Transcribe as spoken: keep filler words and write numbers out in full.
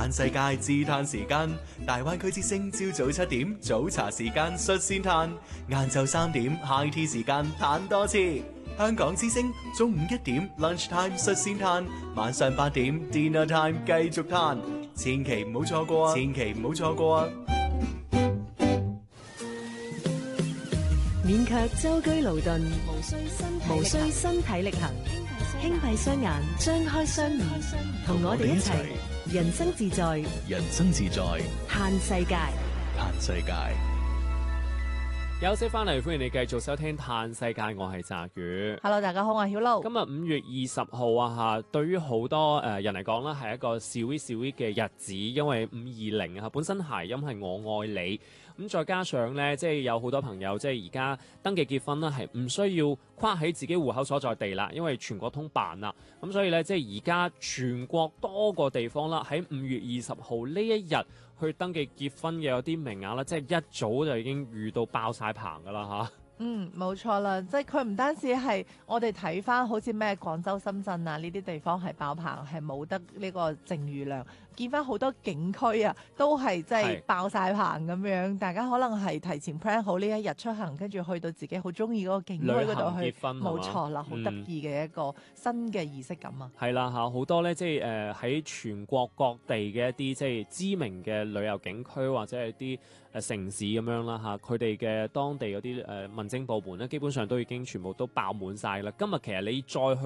嘆世界自嘆時間，大灣區之聲朝早七點早茶時間率先嘆，晏晝三點 high tea 時間嘆多次。香港之聲中午一點 lunch time 率先嘆，晚上八點 dinner time 繼續嘆，千祈唔好錯過啊！千祈唔好錯過啊！ 免卻舟車勞頓，無需身無需身體力行，輕閉雙眼，張開雙耳，同我哋一齊人生自在， 人生自在， 嘆世界， 嘆世界。 休息翻嚟，歡迎你繼續收聽《嘆世界》，我係澤宇。 Hello， 大家好，我係曉露。 今日五月二十號啊，吓，對於好多誒人嚟講咧，係一個小 V 小 V 嘅日子，因為五二零啊，本身諧音係我愛你，咁再加上咧，即係有好多朋友即係而家登記結婚啦，係唔需要跨喺自己戶口所在地啦，因為全國通辦啦，咁所以咧，即係而家全國多個地方啦，喺五月二十號呢一日去登記結婚嘅有啲名額啦，即係一早就已經預到爆晒棚噶啦吓。 嗯，冇錯啦，即係佢唔單止係我哋睇翻，好似咩廣州、深圳啊呢啲地方係爆棚，係冇得呢個剩餘量。見翻好多景區啊，都係即係爆晒棚咁樣。大家可能係提前 plan 好呢一日出行，跟住去到自己好中意嗰個景區嗰度去。冇錯啦，好得意嘅一個新嘅儀式感啊！ 係啦嚇，好多咧即係誒喺全國各地嘅一啲即係知名嘅旅遊景區或者係啲誒城市咁樣啦嚇，佢哋嘅當地嗰啲誒民政部門咧，基本上都已經全部都爆滿晒啦。今日其實你再去